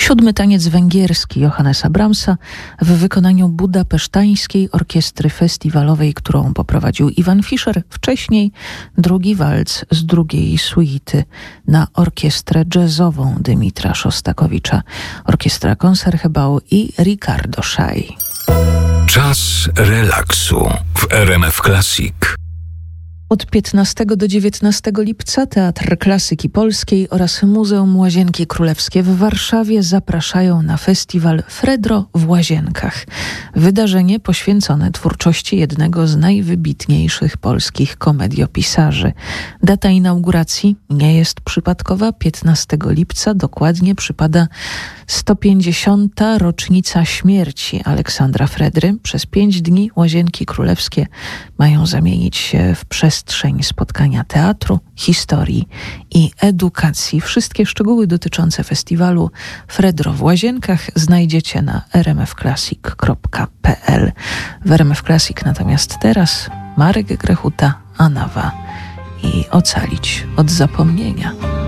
Siódmy taniec węgierski Johannesa Brahmsa w wykonaniu budapesztańskiej orkiestry festiwalowej, którą poprowadził Iwan Fischer. Wcześniej drugi walc z drugiej suity na orkiestrę jazzową Dymitra Szostakowicza, orkiestra Concertgebouw i Ricardo Szaj. Czas relaksu w RMF Classic. Od 15 do 19 lipca Teatr Klasyki Polskiej oraz Muzeum Łazienki Królewskie w Warszawie zapraszają na festiwal Fredro w Łazienkach. Wydarzenie poświęcone twórczości jednego z najwybitniejszych polskich komediopisarzy. Data inauguracji nie jest przypadkowa. 15 lipca dokładnie przypada 150. rocznica śmierci Aleksandra Fredry. Przez 5 dni Łazienki Królewskie mają zamienić się w przestrzeń spotkania teatru, historii i edukacji. Wszystkie szczegóły dotyczące festiwalu Fredro w Łazienkach znajdziecie na rmfclassic.pl. W RMF Classic natomiast teraz Marek Grechuta, Anawa i Ocalić od zapomnienia.